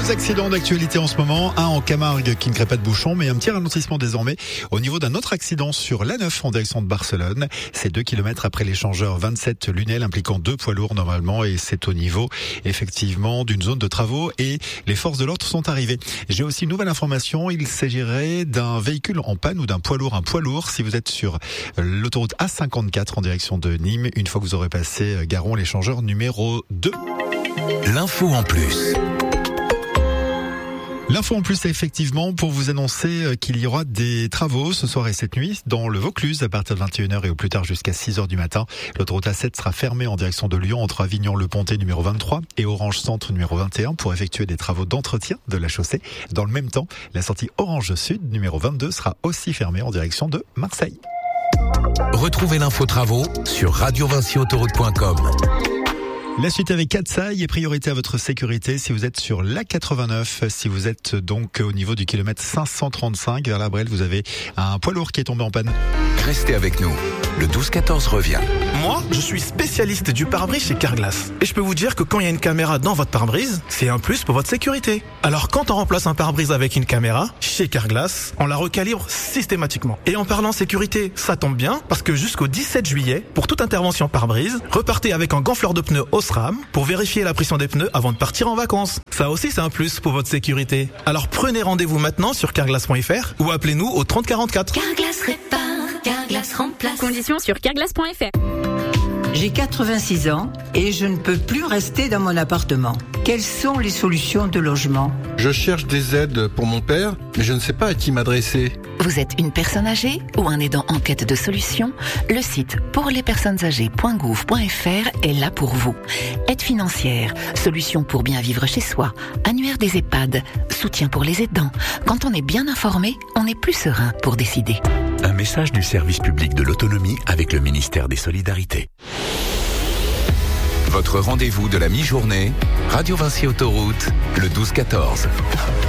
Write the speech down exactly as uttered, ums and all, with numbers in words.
Deux accidents d'actualité en ce moment, un en Camargue qui ne crée pas de bouchon, mais un petit ralentissement désormais au niveau d'un autre accident sur l'A neuf en direction de Barcelone. C'est deux kilomètres après l'échangeur vingt-sept Lunel impliquant deux poids lourds normalement, et c'est au niveau effectivement d'une zone de travaux et les forces de l'ordre sont arrivées. J'ai aussi une nouvelle information, il s'agirait d'un véhicule en panne ou d'un poids lourd, un poids lourd si vous êtes sur l'autoroute A cinquante-quatre en direction de Nîmes, une fois que vous aurez passé Garon, l'échangeur numéro deux. L'info en plus. L'info en plus, c'est effectivement pour vous annoncer qu'il y aura des travaux ce soir et cette nuit dans le Vaucluse à partir de vingt et une heures et au plus tard jusqu'à six heures du matin. L'autoroute A sept sera fermée en direction de Lyon entre Avignon-le-Pontet numéro vingt-trois et Orange Centre numéro vingt et un pour effectuer des travaux d'entretien de la chaussée. Dans le même temps, la sortie Orange Sud numéro vingt-deux sera aussi fermée en direction de Marseille. Retrouvez l'info travaux sur radio vinci autoroute point com. La suite avec Katsai et priorité à votre sécurité si vous êtes sur l'A quatre-vingt-neuf. Si vous êtes donc au niveau du kilomètre cinq cent trente-cinq vers la Brelle, vous avez un poids lourd qui est tombé en panne. Restez avec nous. Le douze quatorze revient. Moi, je suis spécialiste du pare-brise chez Carglass. Et je peux vous dire que quand il y a une caméra dans votre pare-brise, c'est un plus pour votre sécurité. Alors quand on remplace un pare-brise avec une caméra, chez Carglass, on la recalibre systématiquement. Et en parlant sécurité, ça tombe bien, parce que jusqu'au dix-sept juillet, pour toute intervention pare-brise, repartez avec un gonfleur de pneus Osram pour vérifier la pression des pneus avant de partir en vacances. Ça aussi, c'est un plus pour votre sécurité. Alors prenez rendez-vous maintenant sur carglass point f r ou appelez-nous au trente quarante-quatre. Carglass répare, Carglass remplace. Conditions sur carglass point f r. J'ai quatre-vingt-six ans et je ne peux plus rester dans mon appartement. Quelles sont les solutions de logement ? Je cherche des aides pour mon père, mais je ne sais pas à qui m'adresser. Vous êtes une personne âgée ou un aidant en quête de solutions ? Le site pour les personnes âgées point gouv point f r est là pour vous. Aide financière, solutions pour bien vivre chez soi, annuaire des EHPAD, soutien pour les aidants. Quand on est bien informé, on est plus serein pour décider. Un message du service public de l'autonomie avec le ministère des Solidarités. Votre rendez-vous de la mi-journée, Radio Vinci Autoroute, le douze quatorze.